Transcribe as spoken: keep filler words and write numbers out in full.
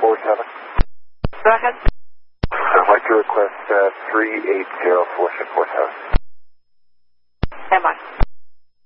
four seven. Go ahead. I'd like to request uh, three eight zero four six four seven.